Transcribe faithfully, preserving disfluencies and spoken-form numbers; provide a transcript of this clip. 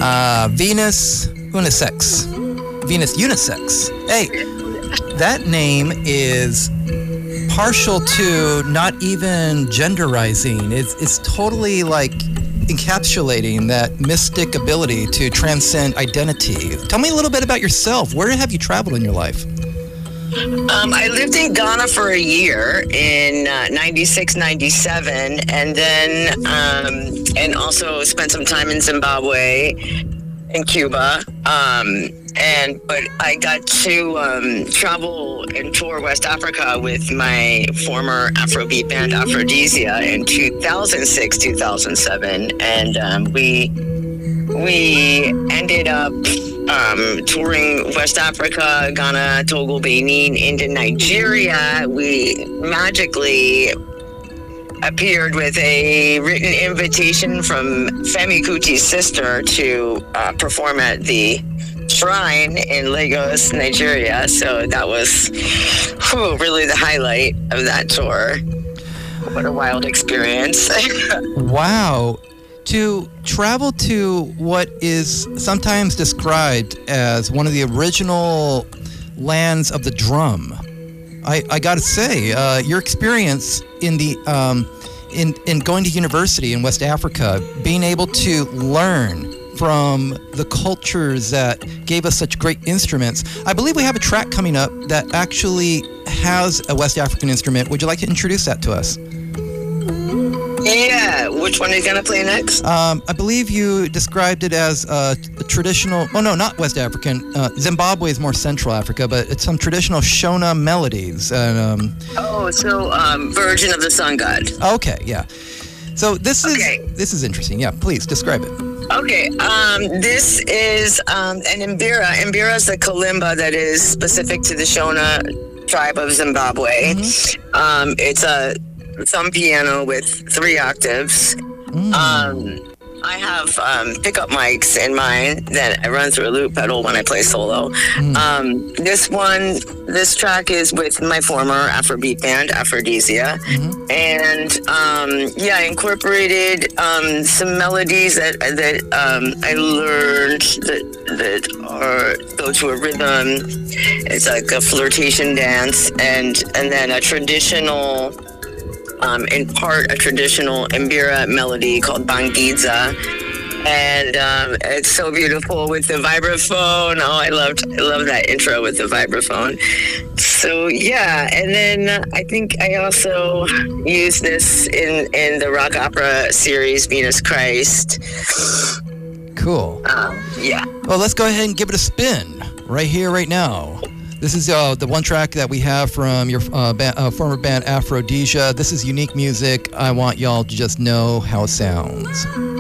Uh, Venus Unisex. Venus Unisex. Hey, that name is partial to not even genderizing. It's, it's totally like encapsulating that mystic ability to transcend identity. Tell me a little bit about yourself. Where have you traveled in your life? Um, I lived in Ghana for a year in uh, ninety-six, ninety-seven, and then um, and also spent some time in Zimbabwe and Cuba. Um, and but I got to um, travel and tour West Africa with my former Afrobeat band Aphrodisia in two thousand six, two thousand seven, and um, we we ended up um, touring West Africa, Ghana, Togo, Benin, into Nigeria. We magically appeared with a written invitation from Femi Kuti's sister to uh, perform at the Shrine in Lagos, Nigeria. So that was whew, really the highlight of that tour. What a wild experience. Wow. To travel to what is sometimes described as one of the original lands of the drum. I, I got to say, uh, your experience in the um, in in going to university in West Africa, being able to learn from the cultures that gave us such great instruments. I believe we have a track coming up that actually has a West African instrument. Would you like to introduce that to us? Yeah, which one are you going to play next? Um, I believe you described it as uh, a traditional, oh no, not West African. Uh, Zimbabwe is more Central Africa, but it's some traditional Shona melodies. And, um, oh, so um, Virgin of the Sun God. Okay, yeah. So this is Okay. this is interesting. Yeah, please describe it. Okay, um, this is um, an Mbira. Mbira is the kalimba that is specific to the Shona tribe of Zimbabwe. Mm-hmm. Um, it's a thumb piano with three octaves. Mm. Um, I have um, pickup mics in mine that I run through a loop pedal when I play solo. Mm. Um, this one, this track is with my former Afrobeat band, Aphrodisia. Mm-hmm. And um, yeah, I incorporated um, some melodies that that um, I learned that that are go to a rhythm. It's like a flirtation dance, and and then a traditional. Um, in part a traditional Mbira melody called Bangidza, and um, it's so beautiful with the vibraphone. Oh, I loved, I love that intro with the vibraphone. So yeah, and then I think I also used this in in the rock opera series Venus Christ. Cool. Um, yeah. Well, let's go ahead and give it a spin right here, right now. This is uh, the one track that we have from your uh, ba- uh, former band Aphrodisia. This is unique music. I want y'all to just know how it sounds.